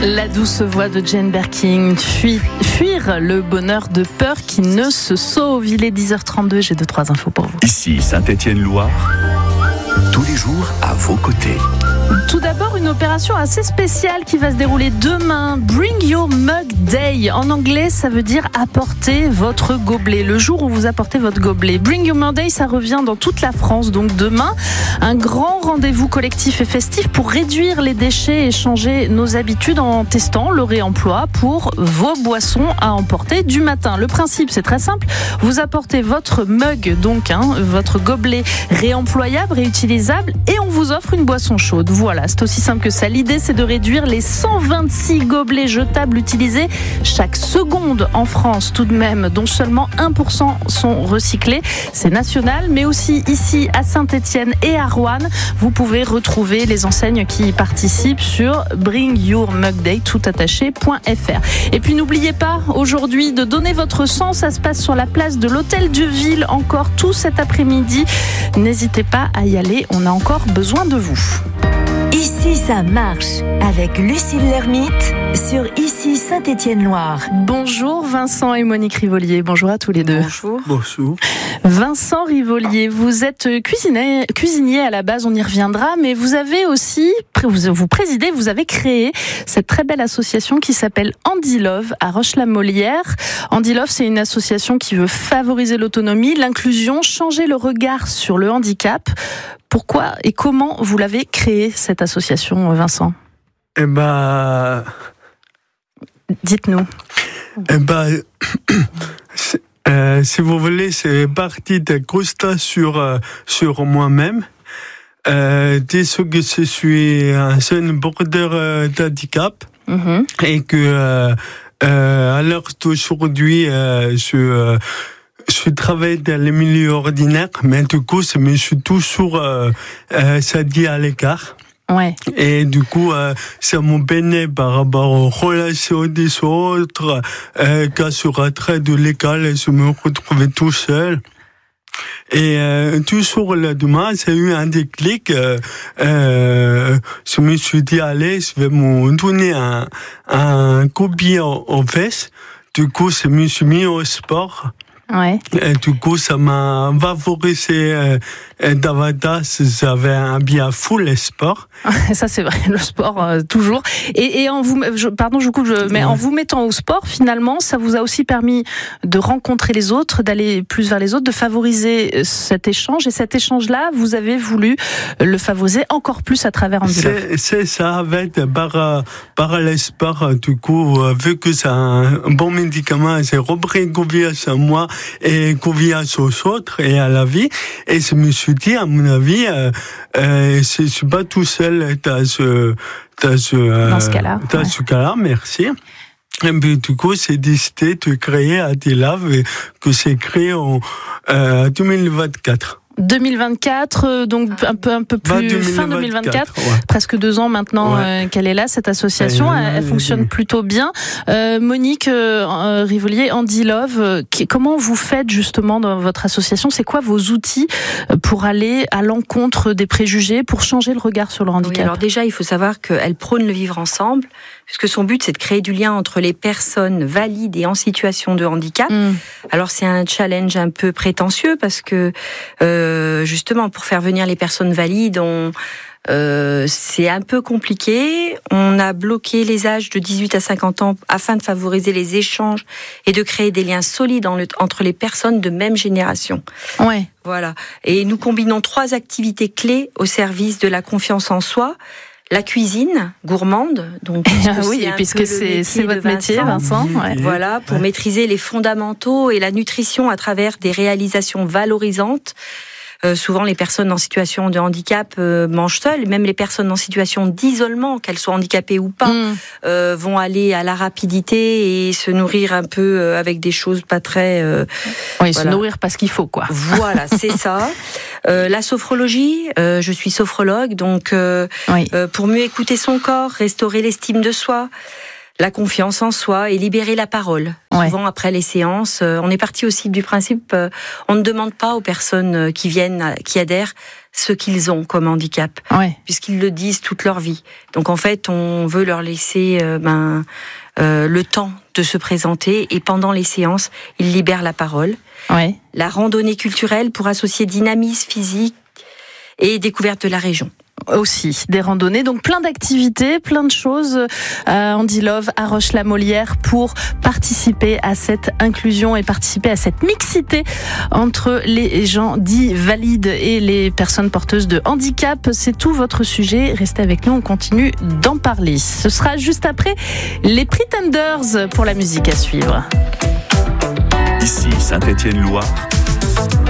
La douce voix de Jane Birkin, fuir le bonheur de peur qui ne se sauve. Il est 10h32, j'ai 2-3 infos pour vous. Ici Saint-Étienne-Loire, tous les jours à vos côtés. Tout d'abord, une opération assez spéciale qui va se dérouler demain. Bring Your Mug Day. En anglais, ça veut dire apporter votre gobelet. Le jour où vous apportez votre gobelet. Bring Your Mug Day, ça revient dans toute la France. Donc demain, un grand rendez-vous collectif et festif pour réduire les déchets et changer nos habitudes en testant le réemploi pour vos boissons à emporter du matin. Le principe, c'est très simple. Vous apportez votre mug, donc votre gobelet réemployable, réutilisable, et on vous offre une boisson chaude. Voilà, c'est aussi simple que ça. L'idée, c'est de réduire les 126 gobelets jetables utilisés chaque seconde en France, tout de même, dont seulement 1% sont recyclés. C'est national, mais aussi ici à Saint-Étienne et à Roanne. Vous pouvez retrouver les enseignes qui y participent sur bringyourmugday.fr. Et puis n'oubliez pas aujourd'hui de donner votre sang. Ça se passe sur la place de l'Hôtel de Ville encore tout cet après-midi. N'hésitez pas à y aller, on a encore besoin de vous. Ici, ça marche avec Lucille Lermite sur Ici Saint-Étienne-Loire. Bonjour Vincent et Monique Rivolier, bonjour à tous les deux. Bonjour. Vincent Rivolier, vous êtes cuisinier à la base, on y reviendra, mais vous avez aussi, vous présidez, vous avez créé cette très belle association qui s'appelle Andy Love à Roche-la-Molière. Andy Love, c'est une association qui veut favoriser l'autonomie, l'inclusion, changer le regard sur le handicap. Pourquoi et comment vous l'avez créée, cette association, Vincent ? Dites-nous. Si vous voulez, c'est parti d'un constat sur moi-même. Dès que je suis un jeune porteur d'handicap et que à l'heure d'aujourd'hui, je travaille dans les milieux ordinaires, mais du coup, je me suis toujours senti à l'écart. Ouais. Et du coup, ça me peinait par rapport aux relations des autres. Quand je rentrais de l'école, je me retrouvais tout seul. Et toujours le lendemain, j'ai eu un déclic. Je me suis dit, allez, je vais me donner un coup de pied aux fesses. Du coup, je me suis mis au sport. Ouais. Et du coup, ça m'a favorisé davantage. J'avais un bien fou, le sport. Ça, c'est vrai, le sport, toujours. Et en vous, mais en vous mettant au sport, finalement, ça vous a aussi permis de rencontrer les autres, d'aller plus vers les autres, de favoriser cet échange. Et cet échange-là, vous avez voulu le favoriser encore plus à travers Andy Love. C'est ça, avec, par le sport, du coup, vu que c'est un bon médicament, j'ai repris confiance en moi et confiance aux autres et à la vie. Et je me suis dit, à mon avis, je suis pas tout seul dans ce cas-là, merci. Et puis, du coup, j'ai décidé de créer Andy Love, que j'ai créé en 2024. 2024, donc un peu plus fin 2024, ouais. Presque 2 ans maintenant qu'elle est là, cette association. Elle fonctionne plutôt bien. Monique Rivolier, Andy Love, comment vous faites justement dans votre association ? C'est quoi vos outils pour aller à l'encontre des préjugés, pour changer le regard sur le handicap ? Oui, alors déjà, il faut savoir qu'elle prône le vivre ensemble, puisque son but, c'est de créer du lien entre les personnes valides et en situation de handicap. Alors, c'est un challenge un peu prétentieux, parce que justement, pour faire venir les personnes valides, c'est un peu compliqué. On a bloqué les âges de 18 à 50 ans afin de favoriser les échanges et de créer des liens solides entre les personnes de même génération. Ouais. Voilà. Et nous combinons 3 activités clés au service de la confiance en soi. La cuisine gourmande, donc oui, puisque c'est votre métier, Vincent. Ouais. Voilà, pour maîtriser les fondamentaux et la nutrition à travers des réalisations valorisantes. Souvent, les personnes en situation de handicap mangent seules. Même les personnes en situation d'isolement, qu'elles soient handicapées ou pas, vont aller à la rapidité et se nourrir un peu avec des choses pas très... oui, se nourrir parce qu'il faut, quoi. Voilà, c'est ça. La sophrologie, je suis sophrologue, donc pour mieux écouter son corps, restaurer l'estime de soi. la confiance en soi et libérer la parole. Ouais. Souvent, après les séances, on est parti aussi du principe, on ne demande pas aux personnes qui viennent, qui adhèrent, ce qu'ils ont comme handicap, puisqu'ils le disent toute leur vie. Donc en fait, on veut leur laisser le temps de se présenter, et pendant les séances, ils libèrent la parole. Ouais. La randonnée culturelle pour associer dynamisme physique et découverte de la région. Aussi, des randonnées, donc plein d'activités, plein de choses à Andy Love, à Roche-la-Molière, pour participer à cette inclusion et participer à cette mixité entre les gens dits valides et les personnes porteuses de handicap. C'est tout votre sujet. Restez avec nous, on continue d'en parler. Ce sera juste après les Pretenders pour la musique à suivre. Ici Saint-Étienne-Loire,